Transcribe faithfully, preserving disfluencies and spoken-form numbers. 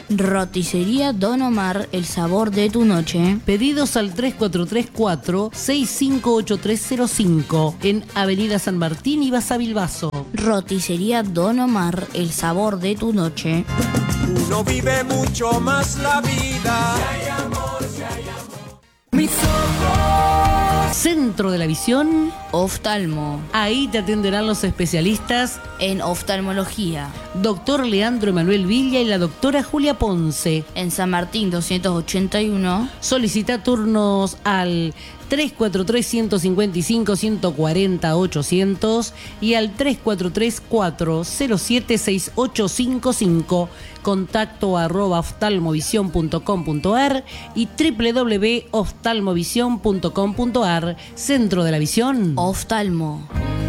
Roticería Don Omar, el sabor de tu noche. Pedidos al tres cuatro tres cuatro, seis cinco ocho tres cero cinco en Avenida San Martín y Basavilbaso. Roticería Don Omar, el sabor de tu noche. Uno vive mucho más la vida. Si hay amor, si hay amor. Mis ojos. Centro de la Visión. Oftalmo. Ahí te atenderán los especialistas en oftalmología. Doctor Leandro Emanuel Villa y la doctora Julia Ponce. En San Martín doscientos ochenta y uno. Solicita turnos al tres cuatro tres, uno cinco cinco, uno cuatro cero, ochocientos y al tres cuatro tres cuatro cero siete seis ocho cinco cinco. Contacto arroba oftalmovisión punto com punto ar y doble u doble u doble u punto oftalmovisión punto com punto ar. Centro de la Visión. Oftalmo.